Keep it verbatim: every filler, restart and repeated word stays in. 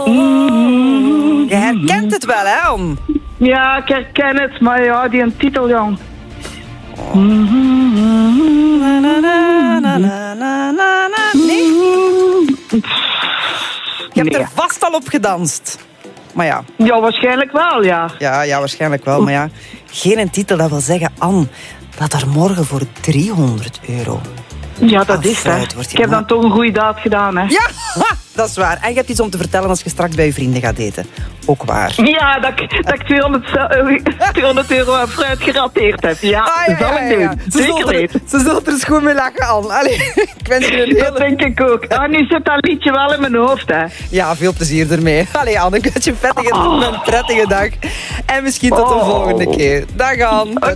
Je herkent het wel, hè, Anne? Ja, ik herken het, maar ja, die een titel, jong. Na, na, na, na, na, na, na. Nee? Je hebt Nee. er vast al op gedanst. Maar ja, Ja, waarschijnlijk wel, ja. ja, ja waarschijnlijk wel. Maar ja, geen titel, dat wil zeggen, Anne, dat er morgen voor driehonderd euro... Ja, dat is hè. Afruit wordt Ik heb dan toch een goede daad gedaan, hè. Ja, ha, dat is waar. En je hebt iets om te vertellen als je straks bij je vrienden gaat eten. Ook waar. Ja, dat, ik- dat ik tweehonderd euro aan fruit gerateerd heb. Ja, Ah, ja, dat zal ja, ik ja, ja. doen. Ze Zeker zult er- weten. Ze zult er eens goed mee lachen, Anne. Allee, ik wens je een Dat hele... denk ik ook. Ah, nu zit dat liedje wel in mijn hoofd, hè. Ja, veel plezier ermee. Allee, Anne, ik wens je een prettige, Oh. een prettige dag. En misschien tot de Oh. volgende keer. Dag, Anne.